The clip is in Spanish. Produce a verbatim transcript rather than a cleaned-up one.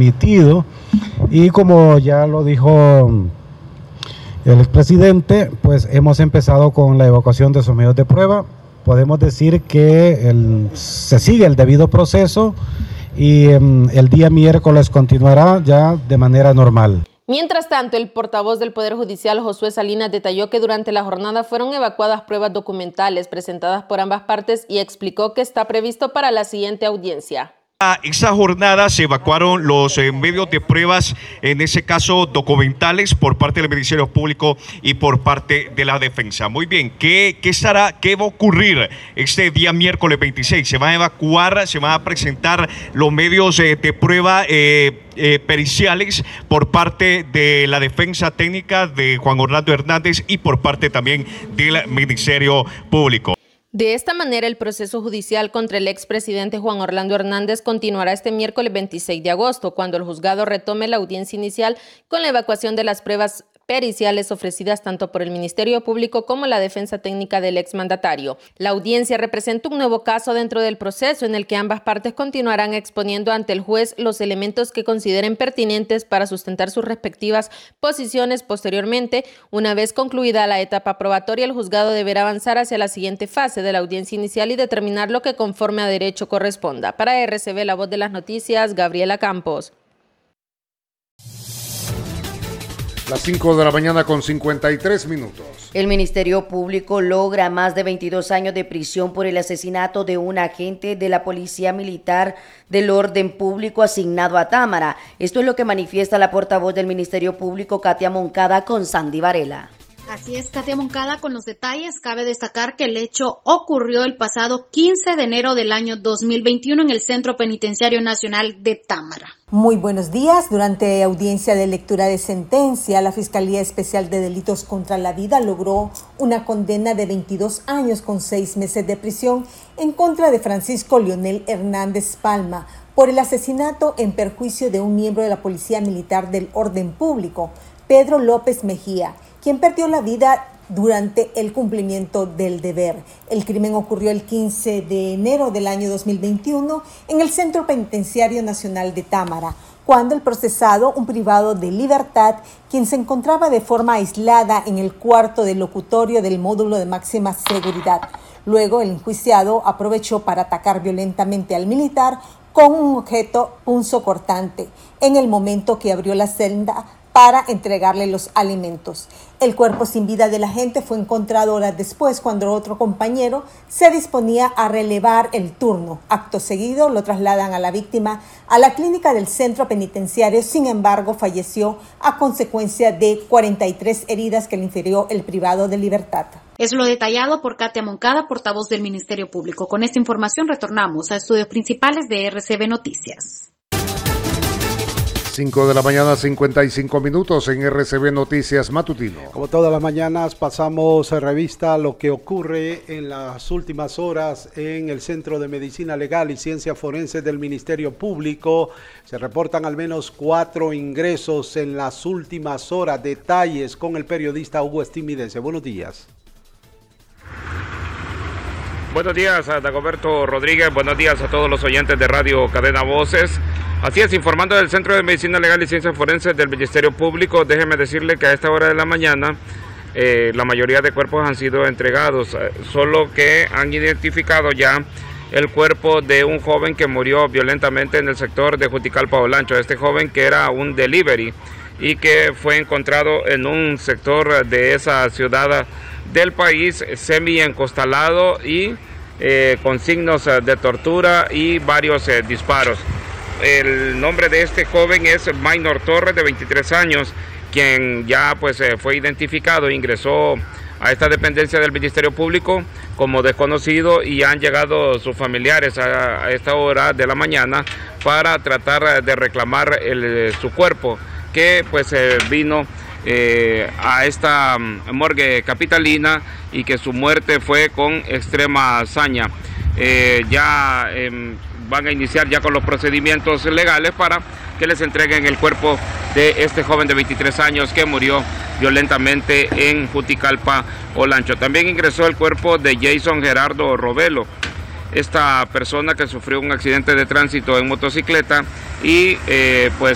emitido, y como ya lo dijo el expresidente, pues hemos empezado con la evacuación de esos medios de prueba. Podemos decir que el, se sigue el debido proceso y um, el día miércoles continuará ya de manera normal. Mientras tanto, el portavoz del Poder Judicial, Josué Salinas, detalló que durante la jornada fueron evacuadas pruebas documentales presentadas por ambas partes y explicó que está previsto para la siguiente audiencia. Esta jornada se evacuaron los eh, medios de pruebas, en ese caso documentales, por parte del Ministerio Público y por parte de la defensa. Muy bien, ¿qué, qué, estará, qué va a ocurrir este día miércoles veintiséis? Se van a evacuar, se van a presentar los medios eh, de prueba eh, eh, periciales por parte de la defensa técnica de Juan Orlando Hernández y por parte también del Ministerio Público. De esta manera, el proceso judicial contra el expresidente Juan Orlando Hernández continuará este miércoles veintiséis de agosto, cuando el juzgado retome la audiencia inicial con la evacuación de las pruebas periciales ofrecidas tanto por el Ministerio Público como la defensa técnica del exmandatario. La audiencia representa un nuevo caso dentro del proceso en el que ambas partes continuarán exponiendo ante el juez los elementos que consideren pertinentes para sustentar sus respectivas posiciones. Posteriormente, una vez concluida la etapa probatoria, el juzgado deberá avanzar hacia la siguiente fase de la audiencia inicial y determinar lo que conforme a derecho corresponda. Para R C B, La Voz de las Noticias, Gabriela Campos. Las cinco de la mañana con cincuenta y tres minutos. El Ministerio Público logra más de veintidós años de prisión por el asesinato de un agente de la Policía Militar del Orden Público asignado a Támara. Esto es lo que manifiesta la portavoz del Ministerio Público, Katia Moncada, con Sandy Varela. Así es, Katia Moncada con los detalles. Cabe destacar que el hecho ocurrió el pasado quince de enero del año dos mil veintiuno en el Centro Penitenciario Nacional de Támara. Muy buenos días. Durante audiencia de lectura de sentencia, la Fiscalía Especial de Delitos contra la Vida logró una condena de veintidós años con seis meses de prisión en contra de Francisco Leonel Hernández Palma por el asesinato en perjuicio de un miembro de la Policía Militar del Orden Público, Pedro López Mejía, quien perdió la vida durante el cumplimiento del deber. El crimen ocurrió el quince de enero del año dos mil veintiuno en el Centro Penitenciario Nacional de Támara, cuando el procesado, un privado de libertad, quien se encontraba de forma aislada en el cuarto del locutorio del módulo de máxima seguridad. Luego, el enjuiciado aprovechó para atacar violentamente al militar con un objeto punzocortante en el momento que abrió la celda para entregarle los alimentos. El cuerpo sin vida del agente fue encontrado horas después cuando otro compañero se disponía a relevar el turno. Acto seguido lo trasladan a la víctima a la clínica del centro penitenciario, sin embargo falleció a consecuencia de cuarenta y tres heridas que le infirió el privado de libertad. Es lo detallado por Katia Moncada, portavoz del Ministerio Público. Con esta información retornamos a estudios principales de R C B Noticias. cinco de la mañana, cincuenta y cinco minutos en R C B Noticias Matutino. Como todas las mañanas, pasamos a revista lo que ocurre en las últimas horas en el Centro de Medicina Legal y Ciencias Forenses del Ministerio Público. Se reportan al menos cuatro ingresos en las últimas horas. Detalles con el periodista Hugo Estimidese. Buenos días. Buenos días a Dagoberto Rodríguez, buenos días a todos los oyentes de Radio Cadena Voces. Así es, informando del Centro de Medicina Legal y Ciencias Forenses del Ministerio Público, déjeme decirle que a esta hora de la mañana eh, la mayoría de cuerpos han sido entregados, eh, solo que han identificado ya el cuerpo de un joven que murió violentamente en el sector de Juticalpa Olancho. Este joven que era un delivery y que fue encontrado en un sector de esa ciudad del país semi encostalado y eh, con signos de tortura y varios eh, disparos. El nombre de este joven es Maynor Torres, de veintitrés años, quien ya pues eh, fue identificado, ingresó a esta dependencia del Ministerio Público como desconocido y han llegado sus familiares a, a esta hora de la mañana para tratar de reclamar el, su cuerpo, que pues eh, vino eh, a esta morgue capitalina y que su muerte fue con extrema hazaña. Eh, ya eh, van a iniciar ya con los procedimientos legales para que les entreguen el cuerpo de este joven de veintitrés años que murió violentamente en Juticalpa Olancho. También ingresó el cuerpo de Jason Gerardo Robelo, esta persona que sufrió un accidente de tránsito en motocicleta y eh, pues